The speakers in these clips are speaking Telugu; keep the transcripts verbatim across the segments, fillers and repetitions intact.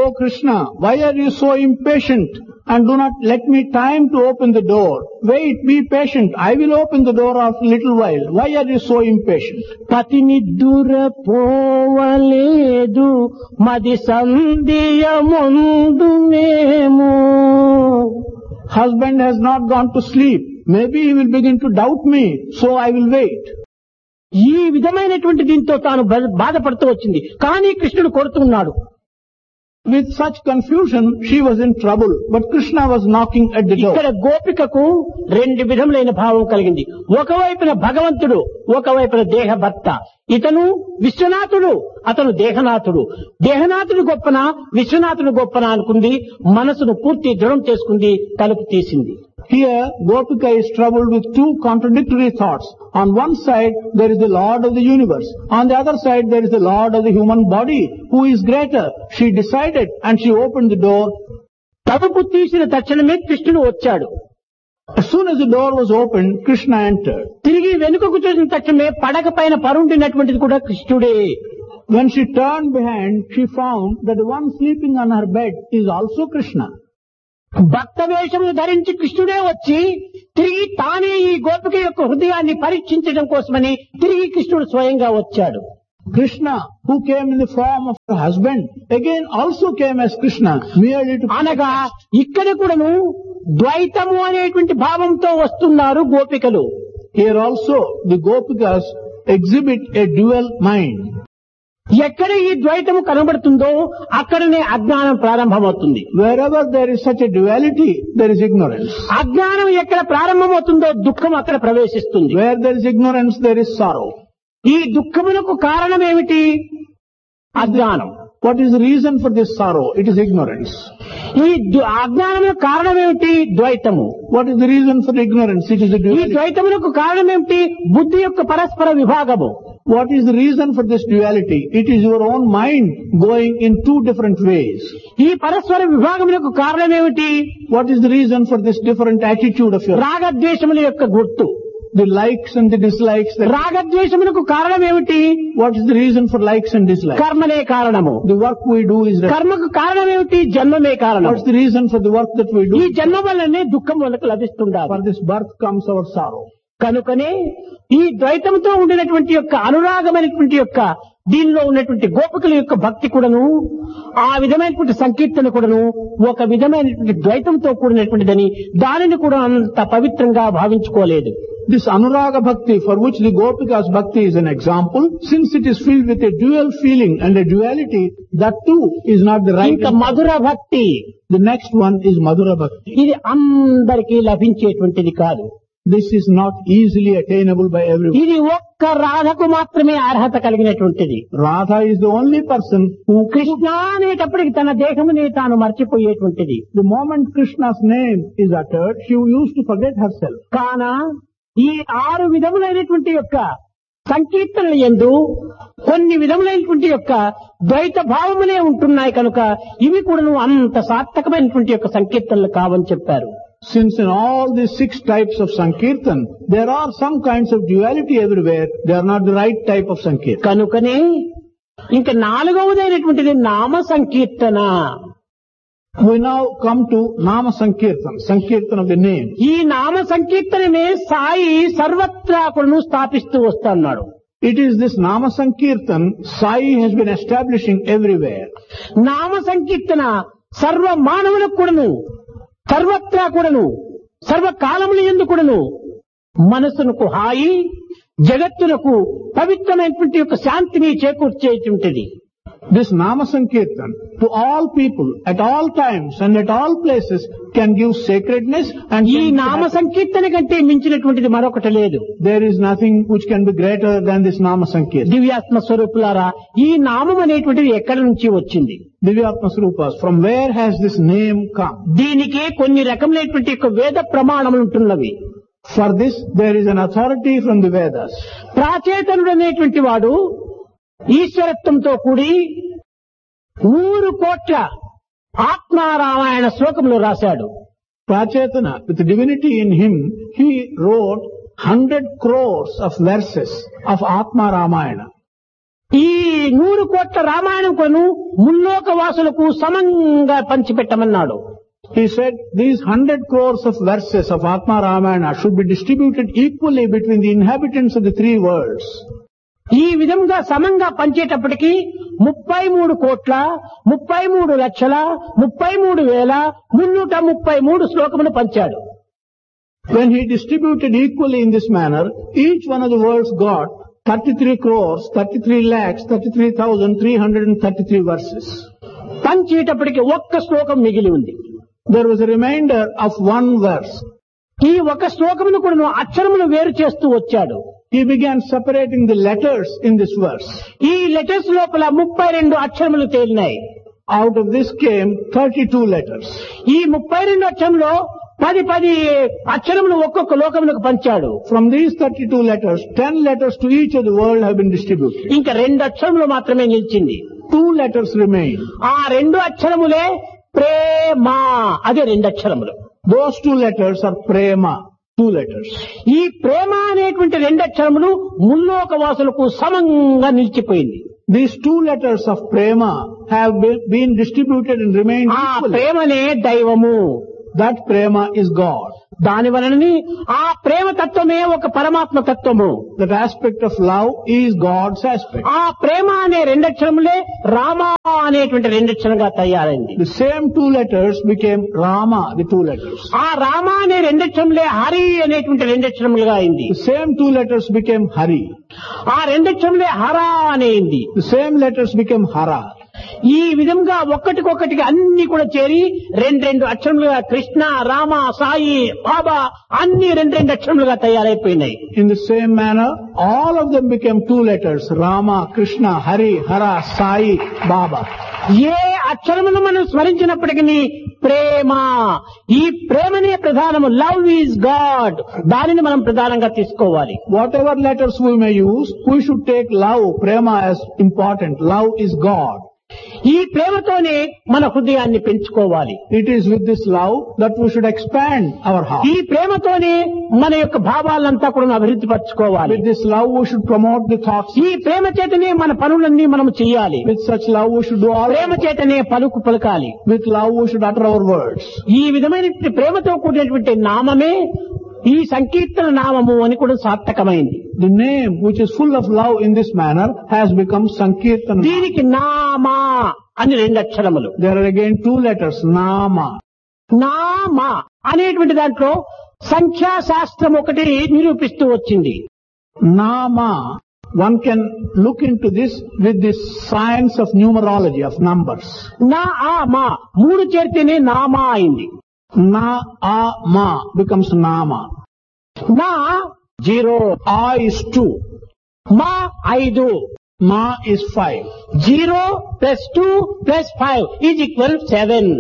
Oh Krishna, why are you so impatient and do not let me time to open the door? Wait, be patient. I will open the door after a little while. Why are you so impatient? పతి నిద్దుర పోవలేదు మది సంధియ ముందు మేము. Husband has not gone to sleep. Maybe he will begin to doubt me, so I will wait. ఈ విధమైనటువంటి దీంతో తాను బా- బాధపడుతూ వచ్చింది. కానీ కృష్ణుడు కొడుతున్నాడు. With such confusion, she was in trouble, but Krishna was knocking at the door. ఇక్కడ గోపికకు రెండు విధములైన భావం కలిగింది. ఒకవైపున భగవంతుడు, ఒకవైపున దేహ భర్త. ఇతను విశ్వనాథుడు, అతను దేహనాథుడు. దేహనాథుడు గొప్పన, విశ్వనాథుడు గొప్పన అనుకుంది. మనసును పూర్తి దృఢం చేసుకుంది, తలుపు తీసింది. Here, Gopika is troubled with two contradictory thoughts. On one side, there is the Lord of the universe. On the other side, there is the Lord of the human body. Who is greater? She decided and she opened the door. తలుపు తీసిన తక్షణమే కృష్ణుడు వచ్చాడు. As soon as the door was opened, Krishna entered. తిరిగి వెనుకకు చూసిన తక్షణమే పడక పైన పరుండినటువంటిది కూడా కృష్ణుడే. When she turned behind, she found that the one sleeping on her bed is also Krishna. భక్త వేషమును ధరించి కృష్ణుడే వచ్చి తిరిగి తానే ఈ గోపిక యొక్క హృదయాన్ని పరీక్షించడం కోసమని తిరిగి కృష్ణుడు స్వయంగా వచ్చాడు. Krishna, who came in the form of her husband, again also came as Krishna, merely to అనగా ఇక్కడ కూడాను ద్వైతము అనేటువంటి భావంతో వస్తున్నారు గోపికలు. Here also the Gopikas exhibit a dual mind. ఎక్కడ ఈ ద్వైతము కనబడుతుందో అక్కడనే అజ్ఞానం ప్రారంభమవుతుంది. Wherever there is such a duality, there is ignorance. అజ్ఞానం ఎక్కడ ప్రారంభమవుతుందో దుఃఖం అక్కడ ప్రవేశిస్తుంది. Where there is ignorance, there is sorrow. ఈ దుఃఖమునకు కారణం ఏమిటి? అజ్ఞానం. What is the reason for this sorrow? It is ignorance. ఈ దు- అజ్ఞానమునకు కారణం ఏమిటి? ద్వైతము. What is the reason for ignorance? It is a ఈ duality. ద్వైతమునకు కారణం ఏమిటి? బుద్ధి యొక్క పరస్పర విభాగము. What is the reason for this duality? It is your own mind going in two different ways. ఈ పరస్పర విభాగమునకు కారణం ఏమిటి? What is the reason for this different attitude of yours? రాగద్వేషముల యొక్క గుర్తు. The likes and the dislikes. That, రాగద్వేషమునకు కారణం ఏమిటి? what is the reason for likes and dislikes? కర్మనే కారణము. The work we do is right. కర్మకు కారణం ఏమిటి? జన్మమే కారణం. What's the reason for the work that we ఈ do? జన్మ వల్లనే దుఃఖం మనకు లభిస్తుండాలి. For this birth comes our sorrow. కనుకనే ఈ ద్వైతంతో ఉండినటువంటి యొక్క అనురాగమైనటువంటి యొక్క దీనిలో ఉన్నటువంటి గోపికల యొక్క భక్తి కూడాను ఆ విధమైనటువంటి సంకీర్తన కూడాను ఒక విధమైనటువంటి ద్వైతంతో కూడినటువంటిదని దానిని కూడా అంత పవిత్రంగా భావించుకోలేదు. This Anuraga Bhakti, for which the Gopikas Bhakti is an example, since it is filled with a dual feeling and a duality, that too is not the right. ఇంకా మధుర భక్తి, The next one is Madhura Bhakti. ఇది అందరికీ లభించేటువంటిది కాదు. This is not easily attainable by everyone. ఇది ఒక్క రాధకు మాత్రమే అర్హత కలిగినటువంటిది. Radha is the only person who, Krishna అనేటప్పటికి తన దేహముని తాను మర్చిపోయేటువంటిది. the moment Krishna's name is uttered, she used to forget herself. కాన ఈ ఆరు విధములైనటువంటి యొక్క సంకీర్తనల యందు కొన్ని విధములైనటువంటి యొక్క ద్వైత భావములే ఉంటున్నాయి కనుక ఇవి కూడా అంత సార్థకమైనటువంటి యొక్క సంకీర్తనలు కావని చెప్పారు. Since in all these six types of Sankirtan, there are some kinds of duality everywhere, they are not the right type of Sankirtan. కనుకనే ఇంకా నాలుగవదైనటువంటిది నామ సంకీర్తన. We now come to Nama Sankirtan, Sankirtan of the name. ఈ నామ సంకీర్తనమే సాయి సర్వత్రా కూడా స్థాపిస్తూ వస్తున్నాడు. It is this Nama Sankirtan Sai has been establishing everywhere. నామ సంకీర్తన సర్వ మానవులకు కూడాను సర్వత్రా కూడాను సర్వకాలముల యందు కూడాను మనసునకు హాయి, జగత్తునకు పవిత్రమైనటువంటి యొక్క శాంతిని చేకూర్చేటువంటిది. This Nama Sankirtan to all people at all times and at all places can give sacredness and ఈ can నామ have- సంకీర్తన కంటే మించినటువంటిది మరొకటి లేదు. there is nothing which can be greater than this Nama Sankirtan. దివ్యాత్మ స్వరూపులారా, ఈ నామం అనేటువంటిది ఎక్కడి నుంచి వచ్చింది? Divyatma Swarupas, from where has this name come? దీనికి కొన్ని రకములైనటువంటి యొక్క వేద ప్రమాణములు ఉంటున్నవి. For this there is an authority from the Vedas. ప్రాచేతనుడు అనేటువంటి వాడు ఈశ్వరత్వంతో కూడి నూరు కోట్ల ఆత్మారామాయణ శ్లోకములు రాశాడు. Prachetana, with divinity in him, he wrote hundred crores of verses of Atma Ramayana. ఈ నూరు కోట్ల రామాయణం కొను ముల్లోక వాసులకు సమంగా పంచిపెట్టమన్నాడు. He said these hundred crores of verses of Atma Ramayana should be distributed equally between the inhabitants of the three worlds. ఈ విధంగా సమంగా పంచేటప్పటికి ముప్పై మూడు కోట్ల ముప్పై మూడు లక్షల ముప్పై మూడు వేల మున్నూట ముప్పై మూడు శ్లోకములు పంచాడు. When he distributed equally in this manner, each one of the worlds got thirty-three crores, thirty-three lakhs, thirty-three thousand three hundred thirty-three verses. పంచేటప్పటికి ఒక్క శ్లోకం మిగిలి ఉంది. There was a remainder of one verse. ఈ ఒక శ్లోకమును కూడా అక్షరములు వేరు చేస్తూ వచ్చాడు. He began separating the letters in this verse. ఈ లెటర్స్ లోపల ముప్పై రెండు అక్షరములు తేలినాయి. Out of this came thirty-two letters. ఈ ముప్పై రెండు అక్షరంలో పది పది అక్షరములు ఒక్కొక్క లోకములకు పంచాడు. From these thirty-two letters, ten letters to each of the world have been distributed. ఇంకా రెండు అక్షరములు మాత్రమే నిలిచింది. Two letters remain. ఆ రెండు అక్షరములే ప్రేమ. అదే రెండు అక్షరములు. Those two letters are prema. Two letters. ఈ ప్రేమ అనేటువంటి రెండు అక్షరములు ముల్లోక వాసులకు సమంగా నిలిచిపోయింది. These two letters of prema have been, been distributed and remained ఆ equally. ప్రేమనే దైవము. That prema is God. దాని వలనని ఆ ప్రేమ తత్వమే ఒక పరమాత్మ తత్వము. That aspect of love is God's aspect. ఆ ప్రేమ అనే రెండక్షరములే రామ అనేటువంటి రెండక్షరంగా తయారైంది. The same two letters became Rama, the two letters. ఆ రామ అనే రెండక్షరములే హరి అనేటువంటి రెండక్షరములుగా అయింది. The same two letters became Hari. ఆ రెండక్షరములే హర అనేయింది. The same letters became Hara. ఈ విధంగా ఒక్కటికొక్కటికి అన్ని కూడా చేరి రెండు రెండు అక్షరములుగా కృష్ణ, రామ, సాయి, బాబా అన్ని రెండు రెండు అక్షరములుగా తయారైపోయినాయి. In the same manner, all of them became two letters, Rama, Krishna, Hari, Hara, Sai, Baba. ఏ అక్షరమును మనం స్మరించినప్పటికీ ప్రేమ, ఈ ప్రేమనే ప్రధానము. Love is God. దానిని మనం ప్రధానంగా తీసుకోవాలి. Whatever letters we may use, we should take love, prema as important. Love is God. ఈ ప్రేమతోనే మన హృదయాన్ని పెంచుకోవాలి. It is with this love that we should expand our heart. ఈ ప్రేమతోనే మన యొక్క భావాలంతా కూడా అభివృద్ధి పరచుకోవాలి. With this love we should promote the thoughts. ఈ ప్రేమ చేతనే మన పనులన్నీ మనం చేయాలి. With such love we should do all. ప్రేమ చేతనే పలుకు పలకాలి. With love we should utter our words. ఈ విధమైన ప్రేమతో కూడినటువంటి నామమే ఈ సంకీర్తన నామము అని కూడా సార్థకమైంది. The name which is full of love in this manner has become Sankirtana. దీనికి నామా అని రెండు అక్షరములు. There are again two letters, Nama. నామ అనేటువంటి దాంట్లో సంఖ్యాశాస్త్రం ఒకటి నిరూపిస్తూ వచ్చింది. Nama, one can look into this with this science of numerology, of numbers. నా ఆ మా మూడు చేరితేనే నామా అయింది. Na, A, Ma becomes Nama. నా జీరో, A is two. మా ఐదు, Ma is five. Zero plus two plus five is equal seven.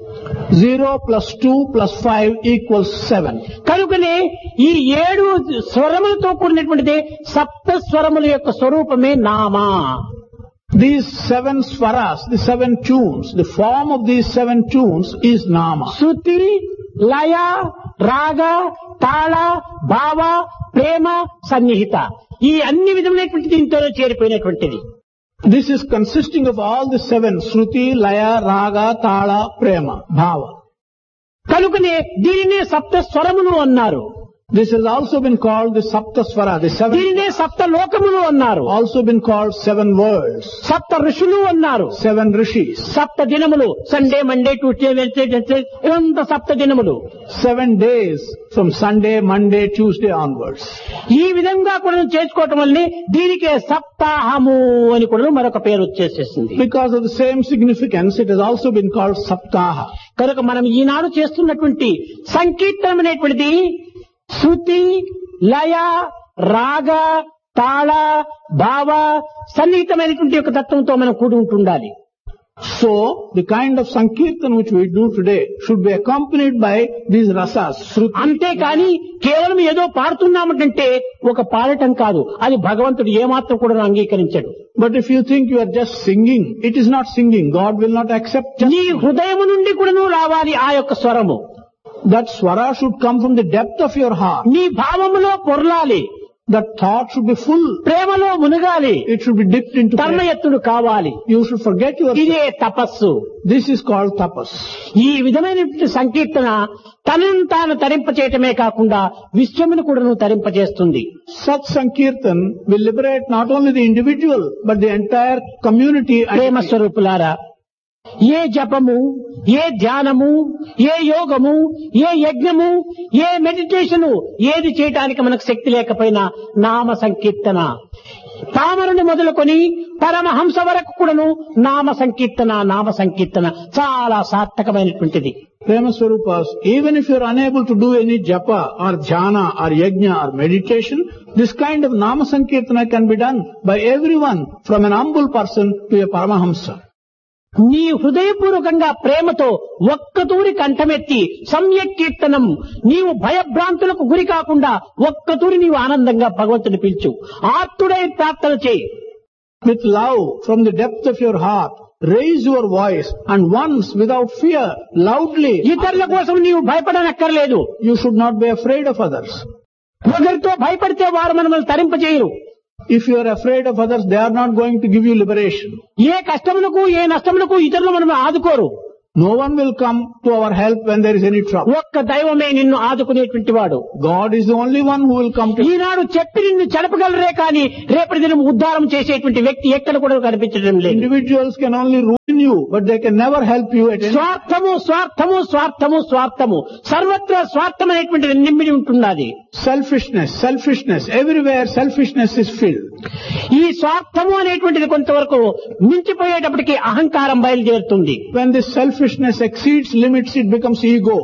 Zero plus two plus five equals seven. కనుకనే ఈ ఏడు స్వరములతో కూడినటువంటిది సప్త స్వరముల యొక్క స్వరూపమే Nama. These seven swaras, the seven tunes, the form of these seven tunes is Nama. శృతి, లయ, రాగ, తాళ, భావ, ప్రేమ, సన్నిహిత ఈ అన్ని విధములైనటువంటి దీంతో చేరిపోయినటువంటిది. This is consisting of all the seven, Shruti, Laya, Raga, Tala, Prema, Bhava. కనుకనే దీనినే సప్త స్వరములు అన్నారు. This has also been called the Sapta Swara, the seven. దీనినే సప్త లోకములు అన్నారు. Also been called seven worlds. సప్త ఋషులు అన్నారు. Seven rishis. సప్త దినములు, Sunday, Monday, Tuesday, Wednesday, Wednesday ఇవంతా సప్త దినములు. Seven days from Sunday, Monday, Tuesday onwards. ఈ విధంగా కూడా చేసుకోవటం వల్లే దీనికే సప్తాహము అని కూడా మరొక పేరు వచ్చేసేసింది. Because of the same significance, it has also been called Saptaha. కనుక మనం ఈనాడు చేస్తున్నటువంటి సంకీర్తనం అనేటువంటిది శృతి, లయ, రాగ, తాళ, భావ, సన్నిహితమైనటువంటి యొక్క తత్వంతో మనం కూడి ఉంటుండాలి. So, the kind of Sankirtan which we do today should be accompanied by these rasas. Shruti. అంతేకాని కేవలం ఏదో పాడుతున్నామంటే ఒక పాడటం కాదు, అది భగవంతుడు ఏమాత్రం కూడా అంగీకరించడు. But if you think you are just singing, it is not singing. God will not accept just నీ హృదయం నుండి కూడాను రావాలి ఆ యొక్క స్వరము. that swara should come from the depth of your heart. నీ భావములో పొరలాలి. The thought should be full. ప్రేమలో మునగాలి. It should be dipped into prayer. తన్మయత్తుడు కావాలి. You should forget yourself. ఇదే తపస్సు. This is called tapas. ఈ విధమైన సంకీర్తన తనను తాను తరింపచేయటమే కాకుండా విశ్వమును కూడాను తరింపచేస్తుంది. Such sankirtan will liberate not only the individual but the entire community. ప్రేమ స్వరూపులారా, ఏ జపము, ఏ ధ్యానము, ఏ యోగము, ఏ యజ్ఞము, ఏ మెడిటేషను ఏది చేయటానికి మనకు శక్తి లేకపోయినా నామ సంకీర్తన, తామరుని మొదలుకొని పరమహంస వరకు కూడాను నామ సంకీర్తన నామ సంకీర్తన చాలా సార్థకమైనటువంటిది. Prema Swarupas, even if you are unable to do any japa or dhyana or yajna or meditation, this kind of nama sankirtana can be done by everyone from an humble person to a paramahamsa. నీ హృదయపూర్వకంగా ప్రేమతో ఒక్కతూరి కంఠమెత్తి సమ్యక్ కీర్తనం, నీవు భయభ్రాంతులకు గురి కాకుండా ఒక్కతూరి నీవు ఆనందంగా భగవంతుని పిలుచు, ఆర్తుడై ప్రార్థన చేయి. With love from the depth of your heart, raise your voice and once without fear, loudly. ఇతరుల కోసం నీవు భయపడనక్కర్లేదు. You should not be afraid of others. ఒకరితో భయపడితే వారు మనల్ని తరింపజేయరు. If you are afraid of others, they are not going to give you liberation. ఏ కష్టములకు ఏ నష్టములకు ఇతరులు మనం ఆదుకోరు. No one will come to our help when there is any trouble. ఒక్క దైవమే నిన్ను ఆదుకునేటువంటి వాడు. God is the only one who will come to you. ఈనాడు చెప్పి నిన్ను చెడపగలరే కానీ రేపటి దినం ఉద్ధారం చేసేటువంటి వ్యక్తి ఎక్కడ కూడా కనిపించడం లేదు. Individuals can only ruin you, but they can never help you at any. స్వార్థము స్వార్థము స్వార్థము స్వార్థము సర్వత్రా స్వార్థం అనేటువంటిది నిండి ఉంటున్నది. Selfishness, selfishness, everywhere selfishness is filled. ఈ స్వార్థము అనేటువంటిది కొంతవరకు మించిపోయేటప్పటికీ అహంకారం బయలుదేరుతుంది. When this selfishness exceeds limits, it becomes ego.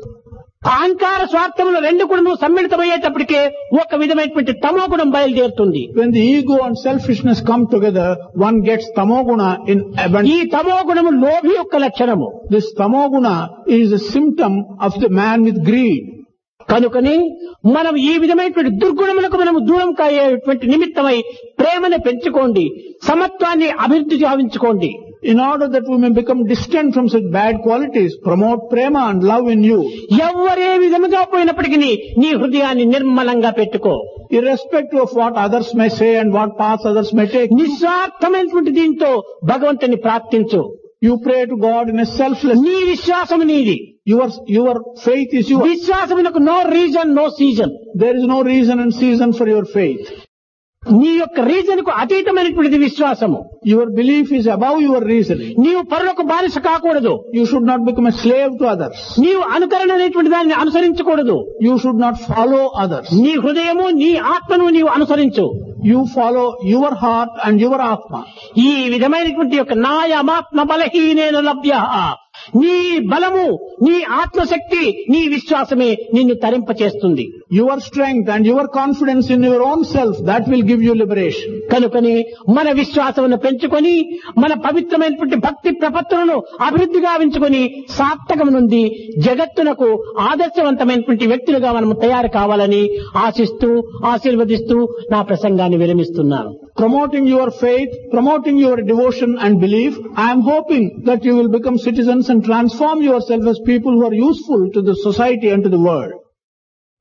అహంకార స్వార్థములు రెండు కూడా సమ్మిళితమయ్యేటప్పటికే ఒక విధమైనటువంటి తమోగుణం బయలుదేరుతుంది. When the ego and selfishness come together, one gets tamoguna in abundance. ఈ తమోగుణము లోభి యొక్క లక్షణము. This tamoguna is a symptom of the man with greed. కనుకని మనం ఈ విధమైనటువంటి దుర్గుణములకు మనము దూరం కాయేటువంటి నిమిత్తమై ప్రేమను పెంచుకోండి, సమత్వాన్ని అభివృద్ధి గావించుకోండి. In order that we may become distant from such bad qualities, promote prema and love in you. ఎవరే విధముగా పోయినప్పటికీ నీ హృదయాన్ని నిర్మలంగా పెట్టుకో. Irrespective of what others may say and what paths others may take, నిస్వార్థమైనటువంటి దీంతో భగవంతుని ప్రార్థించు. you pray to God in a selfless. నీ విశ్వాసము నీది. Your your faith is yours. విశ్వాసమునకు no reason no season. There is no reason and season for your faith. నీ యొక్క రీజన్ కు అతీతమైనటువంటిది విశ్వాసము. Your belief is above your reasoning. నీవు పరులకు బానిస కాకూడదు. You should not become a slave to others. నీవు అనుకరణ అనేటువంటి దాన్ని అనుసరించకూడదు. You should not follow others. నీ హృదయము నీ ఆత్మను నీవు అనుసరించు. You follow your heart and your atma. ఈ విధమైనటువంటి యొక్క నాయమాత్మ బలహీనేన లభ్య, నీ బలము నీ ఆత్మశక్తి నీ విశ్వాసమే నిన్ను తరింపచేస్తుంది. Your strength and your confidence in your own self, that will give you liberation. కనుకని మన విశ్వాసమును పెంచుకొని మన పవిత్రమైనటువంటి భక్తి ప్రపత్తులను అభివృద్ధి గావించుకొని సార్థకం నుండి జగత్తునకు ఆదర్శవంతమైనటువంటి వ్యక్తులుగా మనం తయారు కావాలని ఆశిస్తూ ఆశీర్వదిస్తూ నా ప్రసంగాన్ని విరమిస్తున్నాను. Promoting your faith, promoting your devotion and belief, I am hoping that you will become citizens and transform yourself as people who are useful to the society and to the world.